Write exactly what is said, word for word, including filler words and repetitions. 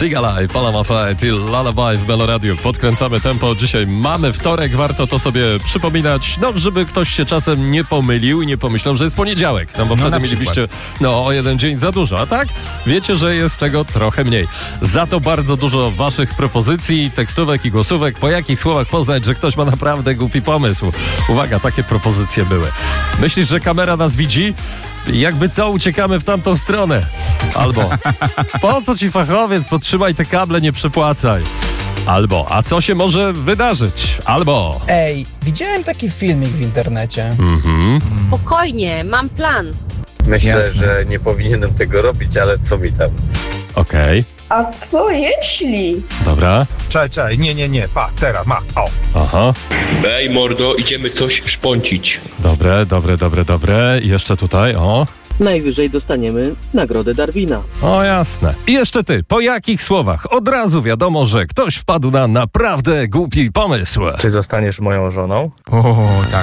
Sigala i Palama Fight i Lullaby w Meloradiu. Podkręcamy tempo. Dzisiaj mamy wtorek, warto to sobie przypominać, no żeby ktoś się czasem nie pomylił i nie pomyślał, że jest poniedziałek, no bo no wtedy mielibyście no, o jeden dzień za dużo, a tak? Wiecie, że jest tego trochę mniej. Za to bardzo dużo waszych propozycji, tekstówek i głosówek. Po jakich słowach poznać, że ktoś ma naprawdę głupi pomysł? Uwaga, takie propozycje były. Myślisz, że kamera nas widzi? Jakby co, uciekamy w tamtą stronę. Albo po co ci fachowiec, podtrzymaj te kable, nie przepłacaj. Albo, a co się może wydarzyć? Albo... Ej, widziałem taki filmik w internecie. Mhm. Spokojnie, mam plan. Myślę, Jasne. że nie powinienem tego robić, ale co mi tam? Okej, A co jeśli? dobra. Czekaj, czekaj, nie, nie, nie, pa, teraz, ma, o. Aha, Ej mordo, idziemy coś szponcić. dobre, dobre, dobre, dobre. I jeszcze tutaj, o... Najwyżej dostaniemy nagrodę Darwina. O jasne. I jeszcze ty, po jakich słowach? Od razu wiadomo, że ktoś wpadł na naprawdę głupi pomysł. Czy zostaniesz moją żoną? O, tak.